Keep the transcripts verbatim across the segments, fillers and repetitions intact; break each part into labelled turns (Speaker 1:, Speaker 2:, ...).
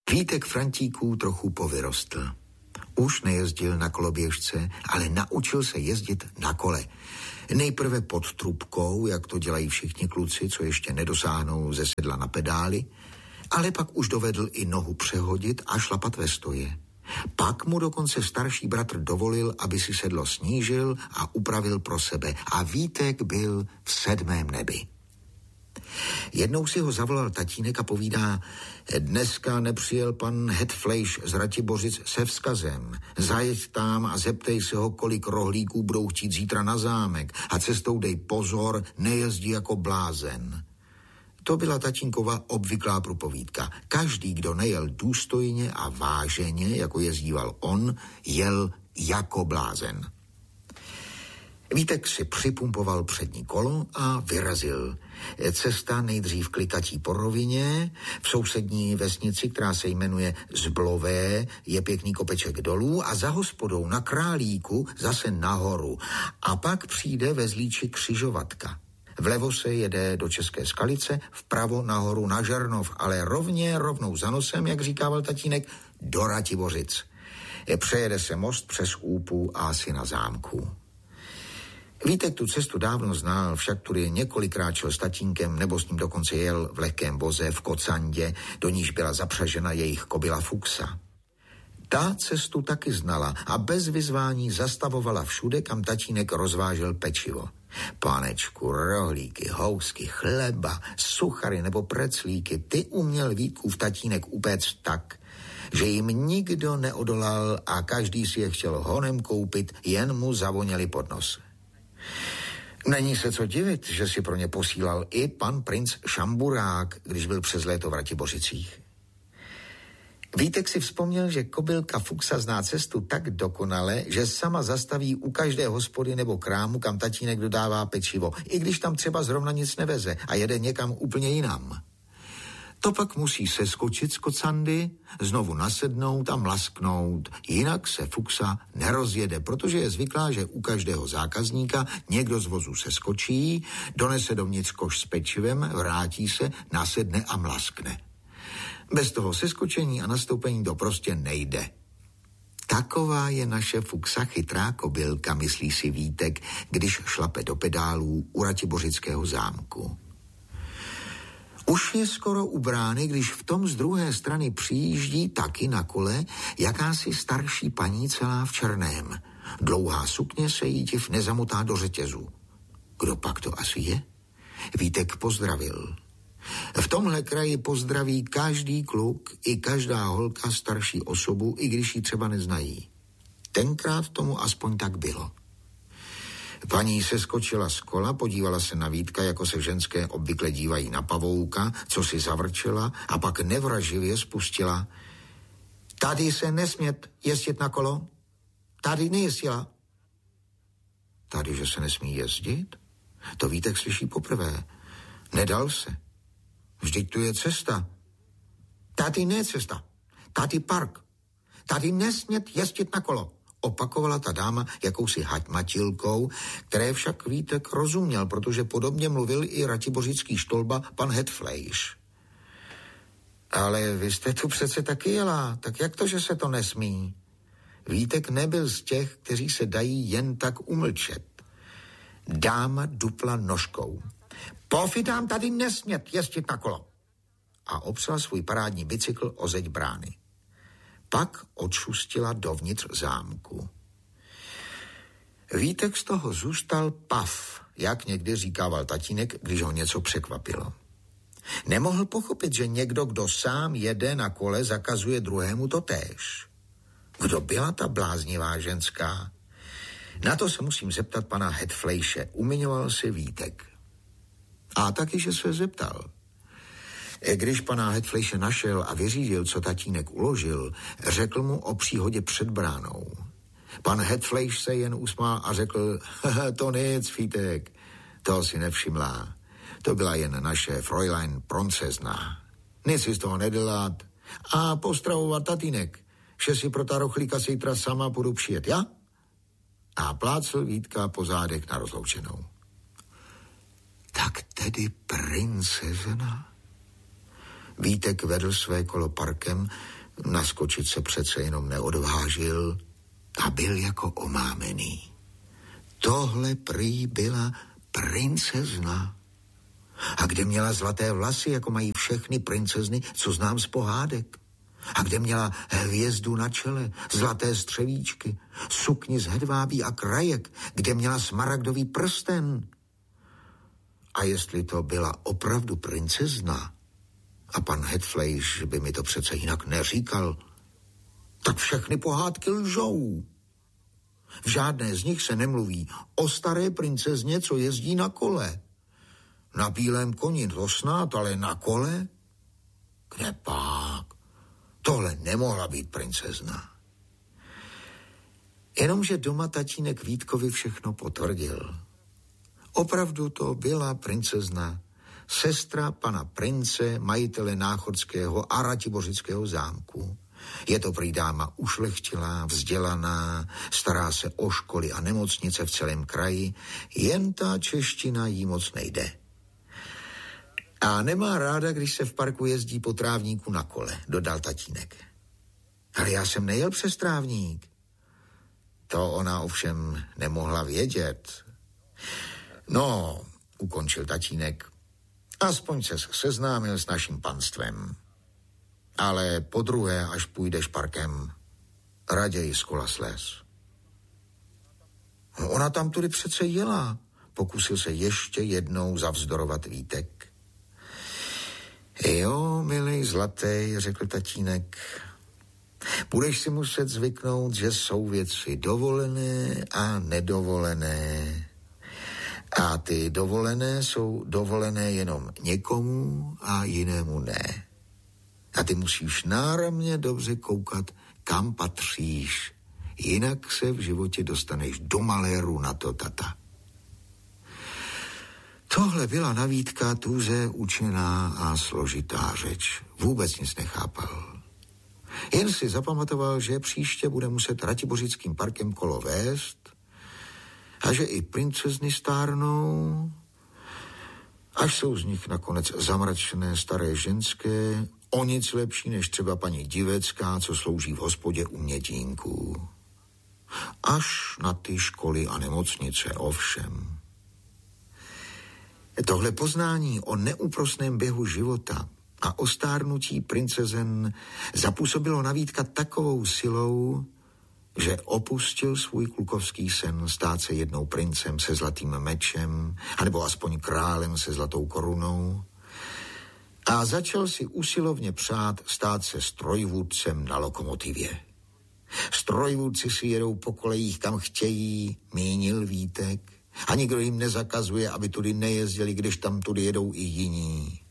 Speaker 1: Vítek Frantíků trochu povyrostl. Už nejezdil na koloběžce, ale naučil se jezdit na kole. Nejprve pod trubkou, jak to dělají všichni kluci, co ještě nedosáhnou ze sedla na pedály, ale pak už dovedl i nohu přehodit a šlapat ve stoje. Pak mu dokonce starší bratr dovolil, aby si sedlo snížil a upravil pro sebe a Vítek byl v sedmém nebi. Jednou si ho zavolal tatínek a povídá: dneska nepřijel pan Hetfleisch z Ratibořic se vzkazem. Zajeď tam a zeptej se ho, kolik rohlíků budou chtít zítra na zámek a cestou dej pozor, nejezdí jako blázen. To byla tatínkova obvyklá průpovídka. Každý, kdo nejel důstojně a váženě, jako jezdíval on, jel jako blázen. Vítek si připumpoval přední kolo a vyrazil. Cesta nejdřív klikatí po rovině, v sousední vesnici, která se jmenuje Zblové, je pěkný kopeček dolů a za hospodou na Králíku zase nahoru. A pak přijde ve Zlíči křižovatka. Vlevo se jede do České Skalice, vpravo nahoru na Žernov, ale rovně rovnou za nosem, jak říkával tatínek, do Ratibořic. Přejede se most přes Úpu a asi na zámku. Vítek tu cestu dávno znal, však tudy několikrát šel s tatínkem, nebo s ním dokonce jel v lehkém voze v Kocandě, do níž byla zapřažena jejich kobyla Fuxa. Ta cestu taky znala a bez vyzvání zastavovala všude, kam tatínek rozvážel pečivo. Panečku, rohlíky, housky, chleba, suchary nebo preclíky, ty uměl Vítkův tatínek upéct tak, že jim nikdo neodolal a každý si je chtěl honem koupit, jen mu zavoněli pod nos. Není se co divit, že si pro ně posílal i pan princ Šamburák, když byl přes léto v Ratibořicích. Vítek si vzpomněl, že kobylka Fuxa zná cestu tak dokonale, že sama zastaví u každé hospody nebo krámu, kam tatínek dodává pečivo, i když tam třeba zrovna nic neveze a jede někam úplně jinam. To pak musí seskočit z Kocandy, znovu nasednout a mlasknout, jinak se Fuxa nerozjede, protože je zvyklá, že u každého zákazníka někdo z vozu seskočí, donese dovnitř koš s pečivem, vrátí se, nasedne a mlaskne. Bez toho seskočení a nastoupení to prostě nejde. Taková je naše Fuxa chytrá kobylka, myslí si Vítek, když šlape do pedálů u Ratibořického zámku. Už je skoro u brány, když v tom z druhé strany přijíždí taky na kole jakási starší paní celá v černém. Dlouhá sukně se jí div nezamotá do řetězu. Kdo pak to asi je? Vítek pozdravil. V tomhle kraji pozdraví každý kluk i každá holka starší osobu, i když ji třeba neznají. Tenkrát tomu aspoň tak bylo. Paní se skočila z kola, podívala se na Vítka, jako se ženské obvykle dívají na pavouka, co si zavrčela a pak nevraživě spustila. Tady se nesmět jezdit na kolo? Tady nejezdila. Tady, že se nesmí jezdit? To Vítek slyší poprvé. Nedal se. Vždyť tu je cesta. Tady ne cesta. Tady park. Tady nesmět jezdit na kolo. Opakovala ta dáma jakousi haťmatilkou, které však Vítek rozuměl, protože podobně mluvil i ratibořický štolba pan Hetfleisch. Ale vy jste tu přece taky jela, tak jak to, že se to nesmí? Vítek nebyl z těch, kteří se dají jen tak umlčet. Dáma dupla nožkou. Pofidám, tady nesmět jezdit na kolo. A opřela svůj parádní bicykl o zeď brány. Pak odšustila dovnitř zámku. Vítek z toho zůstal pav, jak někdy říkával tatínek, když ho něco překvapilo. Nemohl pochopit, že někdo, kdo sám jede na kole, zakazuje druhému totéž. Kdo byla ta bláznivá ženská? Na to se musím zeptat pana Hetfleische, umiňoval si Vítek. A taky, že se zeptal. Když pana Hetfleische našel a vyřídil, co tatínek uložil, řekl mu o příhodě před bránou. Pan Hetfleisch se jen usmál a řekl, to nic, Vítek, to si nevšimla. To byla jen naše Fräulein Proncezna. Nic si z toho nedělat a postravovat tatínek, že si pro ta rochlíka sejtra sama půjdu přijet, ja? A plácl Vítka po zádech na rozloučenou. Tak tedy princezna? Vítek vedl své kolo parkem, naskočit se přece jenom neodvážil a byl jako omámený. Tohle prý byla princezna. A kde měla zlaté vlasy, jako mají všechny princezny, co znám z pohádek. A kde měla hvězdu na čele, zlaté střevíčky, sukni z hedvábí a krajek, kde měla smaragdový prsten. A jestli to byla opravdu princezna, a pan Hetfleisch by mi to přece jinak neříkal, tak všechny pohádky lžou. V žádné z nich se nemluví o staré princezně, co jezdí na kole. Na bílém koni to snad, ale na kole? Kde pak? Tohle nemohla být princezna. Jenomže doma tatínek Vítkovi všechno potvrdil. Opravdu to byla princezna, sestra pana prince, majitele náchodského a ratibořického zámku. Je to prý dáma ušlechtilá, vzdělaná, stará se o školy a nemocnice v celém kraji, jen ta čeština jí moc nejde. A nemá ráda, když se v parku jezdí po trávníku na kole, dodal tatínek. Ale já jsem nejel přes trávník. To ona ovšem nemohla vědět. No, ukončil tatínek, aspoň se seznámil s naším panstvem. Ale podruhé, až půjdeš parkem, raději z kola slez. No, ona tam tudy přece jela, pokusil se ještě jednou zavzdorovat Vítek. Jo, milej zlatý, řekl tatínek, budeš si muset zvyknout, že jsou věci dovolené a nedovolené. A ty dovolené jsou dovolené jenom někomu a jinému ne. A ty musíš náramně dobře koukat, kam patříš. Jinak se v životě dostaneš do maléru na to, tata. Tohle byla na Vítka tuze učená a složitá řeč. Vůbec nic nechápal. Jen si zapamatoval, že příště bude muset ratibořickým parkem kolo vést a že i princezny stárnou, až jsou z nich nakonec zamračené staré ženské, o nic lepší než třeba paní Divecká, co slouží v hospodě u Mětínků. Až na ty školy a nemocnice, ovšem. Tohle poznání o neúprosném běhu života a o stárnutí princezen zapůsobilo na Vítka takovou silou, že opustil svůj klukovský sen stát se jednou princem se zlatým mečem, anebo aspoň králem se zlatou korunou, a začal si usilovně přát stát se strojvůdcem na lokomotivě. Strojvůdci si jedou po kolejích, kam chtějí, mínil Vítek, a nikdo jim nezakazuje, aby tudy nejezdili, když tam tudy jedou i jiní.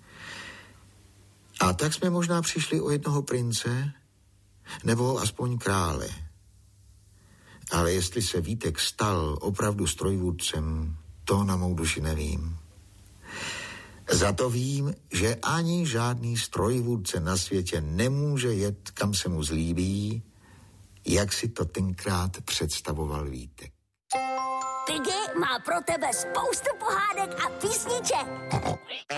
Speaker 1: A tak jsme možná přišli o jednoho prince, nebo aspoň krále. Ale jestli se Vítek stal opravdu strojvůdcem, to na mou duši nevím. Za to vím, že ani žádný strojvůdce na světě nemůže jet, kam se mu zlíbí, jak si to tenkrát představoval Vítek.
Speaker 2: Piggy má pro tebe spoustu pohádek a písniček.